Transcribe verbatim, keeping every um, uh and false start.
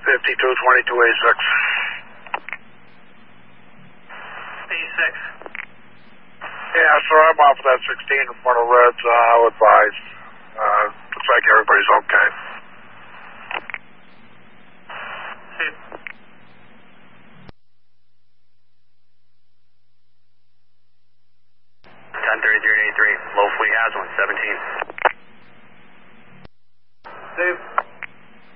fifty-two twenty-two A six. A six. Yeah, sir, I'm off of that sixteen in front of Reds. Uh, I'll advise. Uh, looks like everybody's okay. See. ten thirty-three eighty-three. Low fleet has one, seventeen. Dave.